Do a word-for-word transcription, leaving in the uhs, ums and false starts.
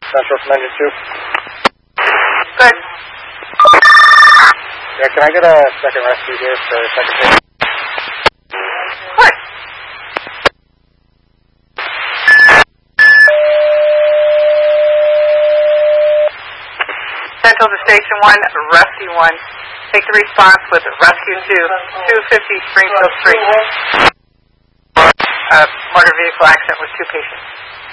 Central from engine two. Good. Yeah, can I get a second rescue here for a second patient? Of course. Central to Station one, Rescue one. Take the response with Rescue two, two fifty Springfield Street. Uh, motor vehicle accident with two patients.